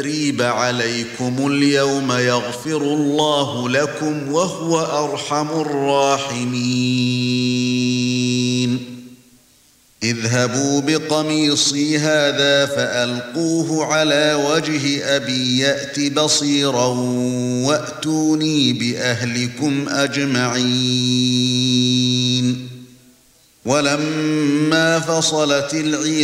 تَثْرِيبَ عَلَيْكُمُ الْيَوْمَ يَغْفِرُ اللَّهُ لَكُمْ وَهُوَ أَرْحَمُ الرَّاحِمِينَ اذْهَبُوا بِقَمِيصِي هَذَا فَأَلْقُوهُ عَلَى وَجْهِ أَبِي يَأْتِ بَصِيرًا وَأْتُونِي بِأَهْلِكُمْ أَجْمَعِينَ ولما فصلت العير